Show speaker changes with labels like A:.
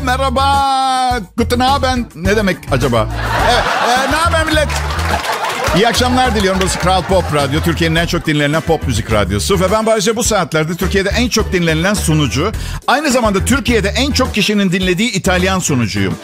A: Merhaba. Guten Abend. Ne demek acaba? Evet. Ne haber millet? İyi akşamlar diliyorum. Burası Kral Pop Radyo. Türkiye'nin en çok dinlenen pop müzik radyosu. Ve ben ayrıca bu saatlerde Türkiye'de en çok dinlenilen sunucu. Aynı zamanda Türkiye'de en çok kişinin dinlediği İtalyan sunucuyum.